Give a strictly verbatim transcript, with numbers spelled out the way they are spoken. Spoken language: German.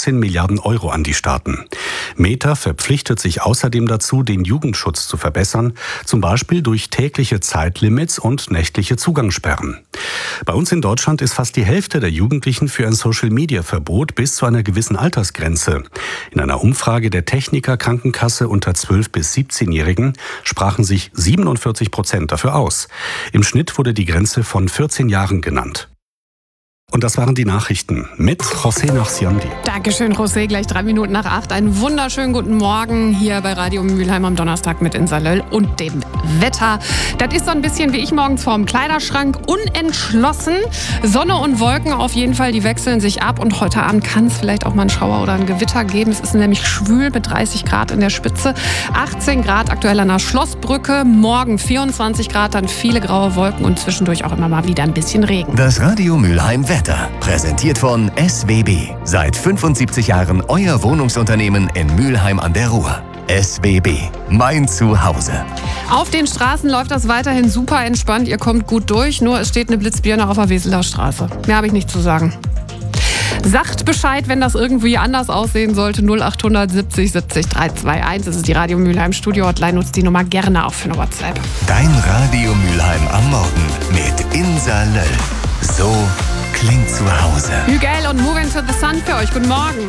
fünfzehn Milliarden Euro an die Staaten. Meta verpflichtet sich außerdem dazu, den Jugendschutz zu verbessern, zum Beispiel durch tägliche Zeitlimits und nächtliche Zugangssperren. Bei uns in Deutschland ist fast die Hälfte der Jugendlichen für ein Social-Media-Verbot bis zu einer gewissen Altersgrenze. In einer Umfrage der Techniker Krankenkasse unter zwölf- bis siebzehnjährigen sprachen sich siebenundvierzig Prozent dafür aus. Im Schnitt wurde die Grenze von vierzehn Jahren genannt. Und das waren die Nachrichten mit José Nachsiandi. Dankeschön, José. Gleich drei Minuten nach acht. Einen wunderschönen guten Morgen hier bei Radio Mülheim am Donnerstag mit Insa Löll und dem Wetter. Das ist so ein bisschen wie ich morgens vorm Kleiderschrank, unentschlossen. Sonne und Wolken auf jeden Fall, die wechseln sich ab. Und heute Abend kann es vielleicht auch mal einen Schauer oder ein Gewitter geben. Es ist nämlich schwül mit dreißig Grad in der Spitze. achtzehn Grad aktuell an der Schlossbrücke. Morgen vierundzwanzig Grad, dann viele graue Wolken und zwischendurch auch immer mal wieder ein bisschen Regen. Das Radio Mülheim Wetter. Präsentiert von S W B. Seit fünfundsiebzig Jahren euer Wohnungsunternehmen in Mülheim an der Ruhr. S W B. Mein Zuhause. Auf den Straßen läuft das weiterhin super entspannt. Ihr kommt gut durch, nur es steht eine Blitzbirne auf der Weseler Straße. Mehr habe ich nicht zu sagen. Sagt Bescheid, wenn das irgendwie anders aussehen sollte. null acht siebzig siebzig drei zwei eins. Das ist die Radio Mülheim Studio Hotline. Nutzt die Nummer gerne auch für eine WhatsApp. Dein Radio Mülheim am Morgen mit Insa Löll. So klingt zu Hause. Hügel und Moving to the Sun für euch. Guten Morgen.